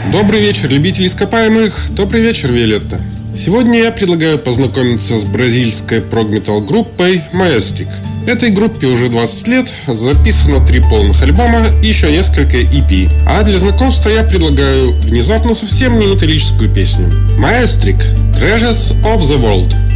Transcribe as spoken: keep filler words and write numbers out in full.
Добрый вечер, любители ископаемых. Добрый вечер, Виолетта. Сегодня я предлагаю познакомиться с бразильской прог-метал группой Majestic. Этой группе уже двадцать лет, записано три полных альбома и еще несколько и пи. А для знакомства я предлагаю внезапно совсем не металлическую песню. Majestic – Treasures of the World.